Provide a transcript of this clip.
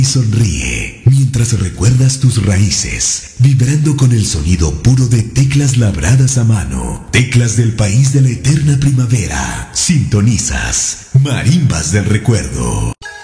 Y sonríe mientras recuerdas tus raíces, vibrando con el sonido puro de teclas labradas a mano, teclas del país de la eterna primavera. Sintonizas Marimbas del Recuerdo.